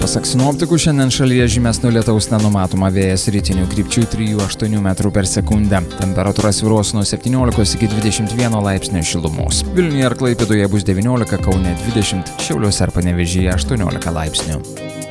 Pasak sinoptikų, šiandien šalyje žymesnio lietaus nenumatoma, vėjas rytinių krypčių 3–8 m/s. Temperatūra svyruos nuo 17 iki 21 laipsnio šilumos. Vilniuje ir Klaipėdoje bus 19, Kaune 20, Šiauliuose ir Panevėžyje 18 laipsnių.